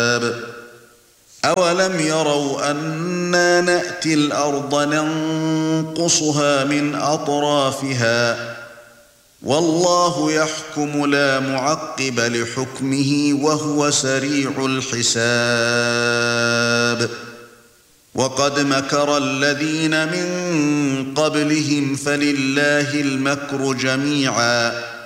الحساب أولم يروا أنا نأتي الأرض ننقصها من أطرافها والله يحكم لا معقب لحكمه وهو سريع الحساب وقد مكر الذين من قبلهم فلله المكر جميعا